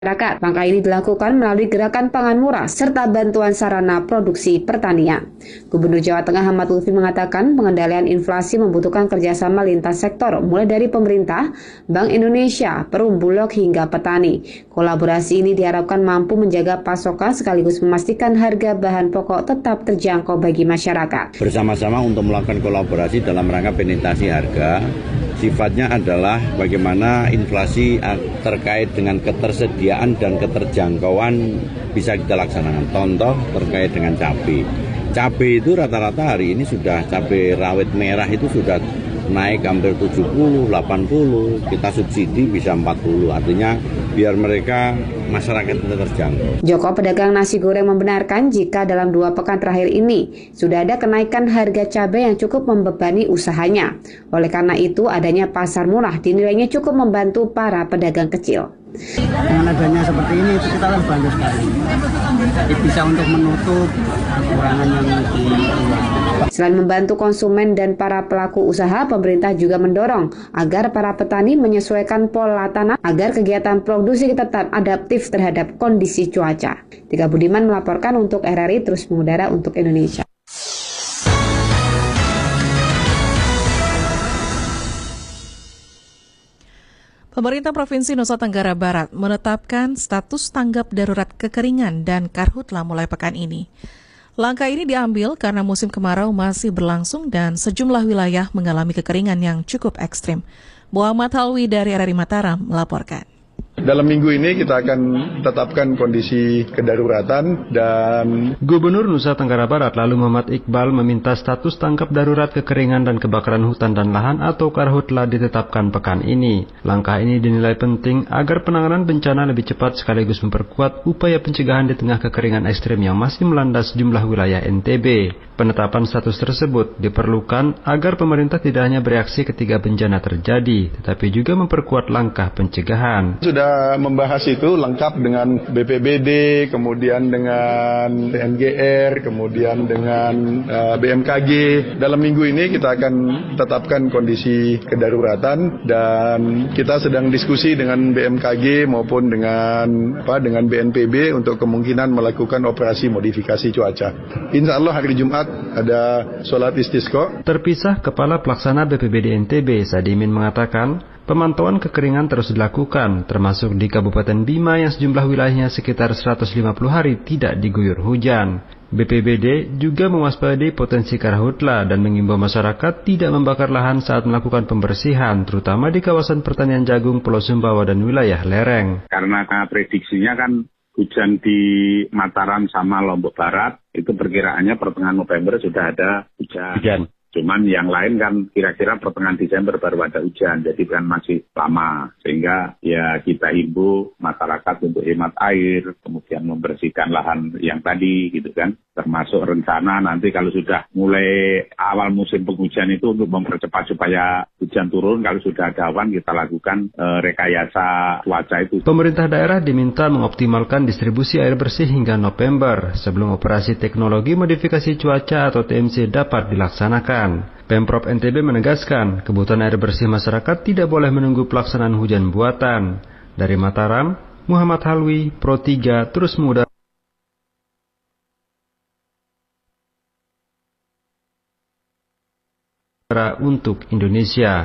masyarakat. Langkah ini dilakukan melalui gerakan pangan murah serta bantuan sarana produksi pertanian. Gubernur Jawa Tengah Ahmad Lutfi mengatakan pengendalian inflasi membutuhkan kerjasama lintas sektor, mulai dari pemerintah, Bank Indonesia, Perum, Bulog hingga petani. Kolaborasi ini diharapkan mampu menjaga pasokan sekaligus memastikan harga bahan pokok tetap terjangkau bagi masyarakat. Bersama-sama untuk melakukan kolaborasi dalam rangka penetrasi harga. Sifatnya adalah bagaimana inflasi terkait dengan ketersediaan dan keterjangkauan bisa kita laksanakan. Contoh terkait dengan cabai. Cabai itu rata-rata hari ini sudah cabai rawit merah itu sudah naik hampir 70, 80, kita subsidi bisa 40, artinya biar mereka masyarakat itu terjangkau. Joko, pedagang nasi goreng, membenarkan jika dalam 2 pekan terakhir ini sudah ada kenaikan harga cabai yang cukup membebani usahanya. Oleh karena itu, adanya pasar murah dinilainya cukup membantu para pedagang kecil. Dengan adanya seperti ini itu kita kan bangga sekali. Jadi bisa untuk menutup kekurangan yang di. Selain membantu konsumen dan para pelaku usaha, pemerintah juga mendorong agar para petani menyesuaikan pola tanam agar kegiatan produksi tetap adaptif terhadap kondisi cuaca. Tika Budiman melaporkan untuk RRI Terus Mengudara untuk Indonesia. Pemerintah Provinsi Nusa Tenggara Barat menetapkan status tanggap darurat kekeringan dan karhutla mulai pekan ini. Langkah ini diambil karena musim kemarau masih berlangsung dan sejumlah wilayah mengalami kekeringan yang cukup ekstrim. Muhammad Halwi dari RRI Mataram melaporkan. Dalam minggu ini kita akan tetapkan kondisi kedaruratan dan Gubernur Nusa Tenggara Barat lalu Muhammad Iqbal meminta status tanggap darurat kekeringan dan kebakaran hutan dan lahan atau karhutla ditetapkan pekan ini. Langkah ini dinilai penting agar penanganan bencana lebih cepat sekaligus memperkuat upaya pencegahan di tengah kekeringan ekstrim yang masih melanda sejumlah wilayah NTB. Penetapan status tersebut diperlukan agar pemerintah tidak hanya bereaksi ketika bencana terjadi, tetapi juga memperkuat langkah pencegahan. Sudah membahas itu lengkap dengan BPBD, kemudian dengan TNGR, kemudian dengan BMKG. Dalam minggu ini kita akan tetapkan kondisi kedaruratan dan kita sedang diskusi dengan BMKG maupun dengan BNPB untuk kemungkinan melakukan operasi modifikasi cuaca. Insya Allah hari Jumat ada sholat istisqa. Terpisah, Kepala Pelaksana BPBD NTB Sadimin mengatakan pemantauan kekeringan terus dilakukan, termasuk di Kabupaten Bima yang sejumlah wilayahnya sekitar 150 hari tidak diguyur hujan. BPBD juga mewaspadai potensi karhutla dan mengimbau masyarakat tidak membakar lahan saat melakukan pembersihan, terutama di kawasan pertanian jagung Pulau Sumbawa dan wilayah lereng. Karena prediksinya kan hujan di Mataram sama Lombok Barat, itu perkiraannya pertengahan November sudah ada hujan. Cuman yang lain kan kira-kira pertengahan Desember baru ada hujan, jadi kan masih lama. Sehingga ya kita himbau masyarakat untuk hemat air, kemudian membersihkan lahan yang tadi gitu kan. Termasuk rencana nanti kalau sudah mulai awal musim penghujan itu untuk mempercepat supaya hujan turun, kalau sudah ada awan kita lakukan rekayasa cuaca itu. Pemerintah daerah diminta mengoptimalkan distribusi air bersih hingga November sebelum operasi teknologi modifikasi cuaca atau TMC dapat dilaksanakan. Pemprov NTB menegaskan kebutuhan air bersih masyarakat tidak boleh menunggu pelaksanaan hujan buatan. Dari Mataram, Muhammad Halwi, Pro 3, Terus Mengudara untuk Indonesia.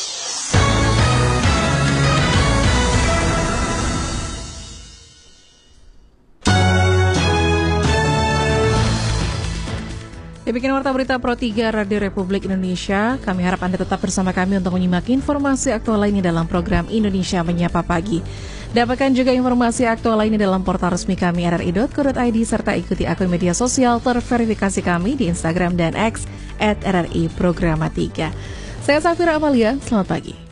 Demikian Warta Berita Pro 3 Radio Republik Indonesia. Kami harap Anda tetap bersama kami untuk menyimak informasi aktual lainnya dalam program Indonesia Menyapa Pagi. Dapatkan juga informasi aktual lainnya dalam portal resmi kami rri.co.id serta ikuti akun media sosial terverifikasi kami di Instagram dan X @RRI Programa 3. Saya Safira Amalia, selamat pagi.